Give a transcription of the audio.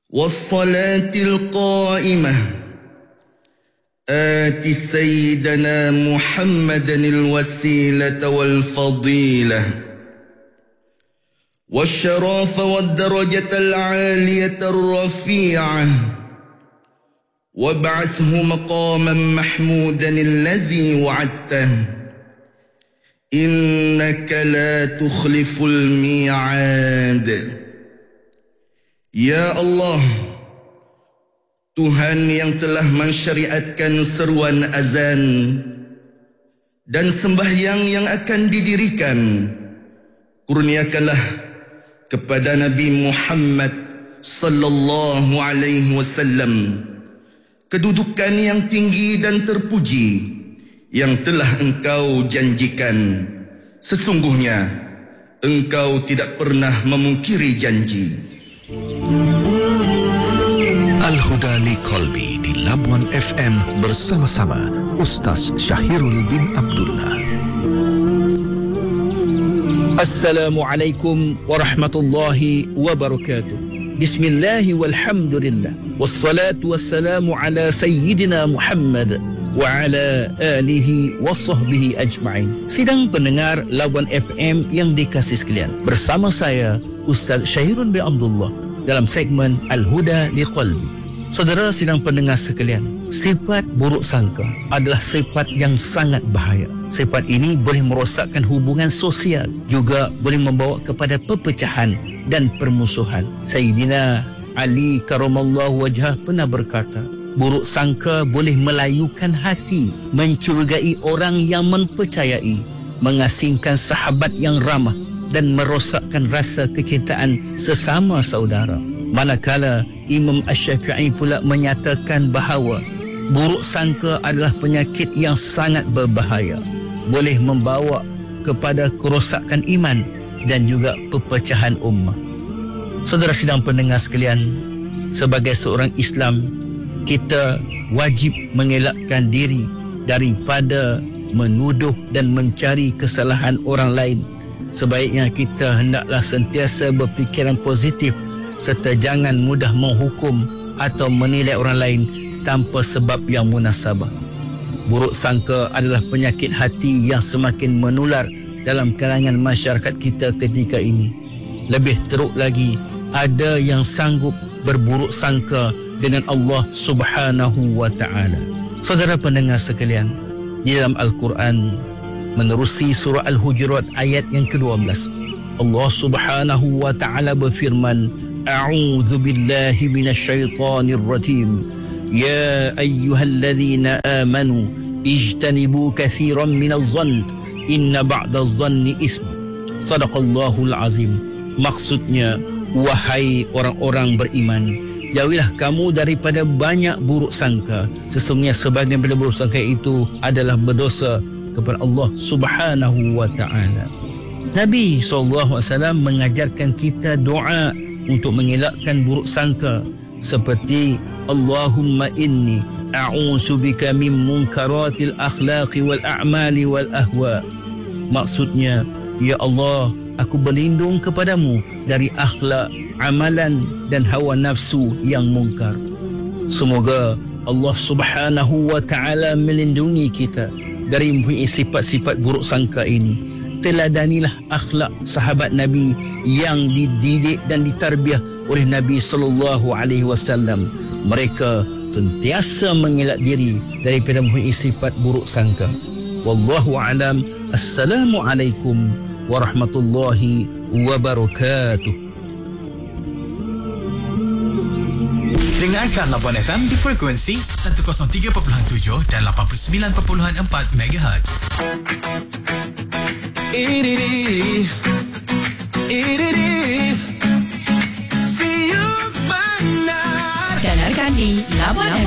والصلاة القائمة آت سيدنا محمدا الوسيلة والفضيلة والشرف والدرجة العالية الرفيعة وابعثه مقاما محمودا الذي وعدته إنك لا تخلف الميعاد. Ya Allah, Tuhan yang telah mensyariatkan seruan azan dan sembahyang yang akan didirikan, kurniakanlah kepada Nabi Muhammad sallallahu alaihi wasallam kedudukan yang tinggi dan terpuji yang telah Engkau janjikan. Sesungguhnya Engkau tidak pernah memungkiri janji. Al-Huda li Qalbi di Labuan FM bersama-sama Ustaz Syahirul bin Abdullah. Assalamualaikum warahmatullahi wabarakatuh. Bismillahi walhamdulillah. Wassalatu wassalamu ala sayyidina Muhammad wa ala alihi wa sahbihi ajma'in. Sidang pendengar Labuan FM yang dikasihi sekalian, bersama saya Ustaz Syahirul bin Abdullah dalam segmen Al-Huda li Qalbi. Saudara sidang pendengar sekalian, sifat buruk sangka adalah sifat yang sangat bahaya. Sifat ini boleh merosakkan hubungan sosial, juga boleh membawa kepada perpecahan dan permusuhan. Sayyidina Ali karamallahu wajhah pernah berkata, buruk sangka boleh melayukan hati, mencurigai orang yang mempercayai, mengasingkan sahabat yang ramah dan merosakkan rasa kecintaan sesama saudara. Manakala Imam Asy-Syafi'i pula menyatakan bahawa buruk sangka adalah penyakit yang sangat berbahaya, boleh membawa kepada kerosakan iman dan juga perpecahan ummah. Saudara sidang pendengar sekalian, sebagai seorang Islam, kita wajib mengelakkan diri daripada menuduh dan mencari kesalahan orang lain. Sebaiknya kita hendaklah sentiasa berfikiran positif serta jangan mudah menghukum atau menilai orang lain tanpa sebab yang munasabah. Buruk sangka adalah penyakit hati yang semakin menular dalam kalangan masyarakat kita ketika ini. Lebih teruk lagi, ada yang sanggup berburuk sangka dengan Allah Subhanahu wa ta'ala. Saudara pendengar sekalian, di dalam Al-Quran menerusi surah Al-Hujurat ayat yang ke-12, Allah Subhanahu wa ta'ala berfirman, A'udzu billahi minasyaitonir rajim. Ya ayyuhalladzina amanu ijtanibu katsiran minadh-dhann inna ba'dadh-dhanni itsm. Shadaqallahul azim. Maksudnya, wahai orang-orang beriman, jauhilah kamu daripada banyak buruk sangka. Sesungguhnya sebahagian daripada buruk sangka itu adalah berdosa kepada Allah Subhanahu wa ta'ala. Nabi SAW mengajarkan kita doa untuk mengelakkan buruk sangka, seperti Allahumma inni a'udzubika min munkaratil akhlaqi wal a'mali wal ahwa. Maksudnya, ya Allah, aku berlindung kepadamu dari akhlak, amalan dan hawa nafsu yang mungkar. Semoga Allah Subhanahu wa ta'ala melindungi kita dari sifat-sifat buruk sangka ini. Teladanilah akhlak sahabat Nabi yang dididik dan ditarbiah oleh Nabi sallallahu alaihi wasallam. Mereka sentiasa mengelak diri daripada sifat buruk sangka. Wallahu alam. Assalamualaikum warahmatullahi wabarakatuh. Dengarkan Labuan FM di frekuensi 103.7 dan 89.4 MHz. Dengarkan di Labuan